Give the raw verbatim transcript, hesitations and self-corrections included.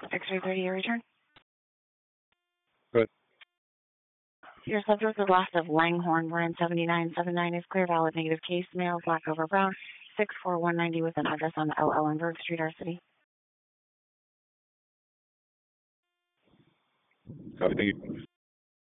six three thirty, your return. Good. Your subject is last of Langhorne, Brand seventy-nine seventy-nine is clear, valid negative case, male, black over brown, six four one ninety with an address on L. Ellenberg Street, our city. Copy, thank you.